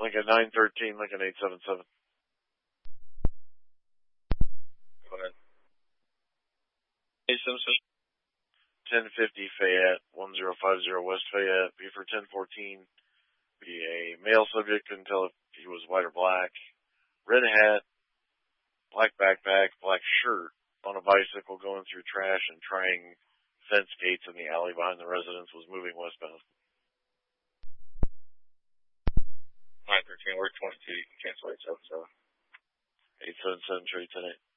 Lincoln 913, Lincoln 877. Go ahead. 877. 1050 Fayette, 1050 West Fayette, be for 1014. Be a male subject, couldn't tell if he was white or black. Red hat, black backpack, black shirt, on a bicycle going through trash and trying fence gates in the alley behind the residence, was moving westbound. 913, we're 22, you can cancel 877. 877, trade 10